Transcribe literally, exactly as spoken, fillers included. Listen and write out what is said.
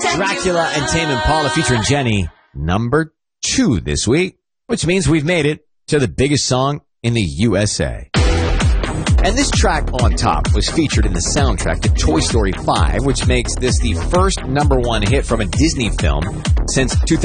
Dracula and Tame Impala featuring Jenny, number two this week, which means we've made it to the biggest song in the U S A. And this track on top was featured in the soundtrack to Toy Story five, which makes this the first number one hit from a Disney film since two thousand.